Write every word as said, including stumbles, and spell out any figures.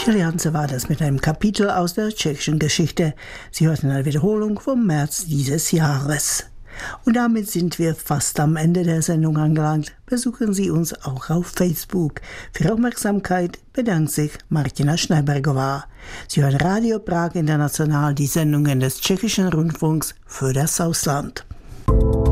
Michelle Janse war das mit einem Kapitel aus der tschechischen Geschichte. Sie hörten eine Wiederholung vom März dieses Jahres. Und damit sind wir fast am Ende der Sendung angelangt. Besuchen Sie uns auch auf Facebook. Für Ihre Aufmerksamkeit bedankt sich Martina Schneibergová. Sie hören Radio Prag International, die Sendungen des tschechischen Rundfunks für das Ausland.